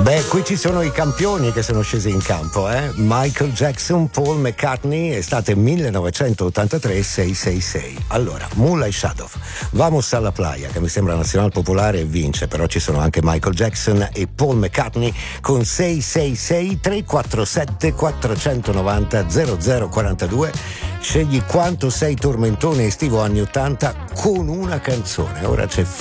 Beh, qui ci sono i campioni che sono scesi in campo, Michael Jackson, Paul McCartney, estate 1983, 666. Allora, Moonlight Shadow, Vamos alla Playa, che mi sembra nazional popolare e vince, però ci sono anche Michael Jackson e Paul McCartney con 666 347 490 0042. Scegli quanto sei tormentone estivo anni 80 con una canzone. Ora c'è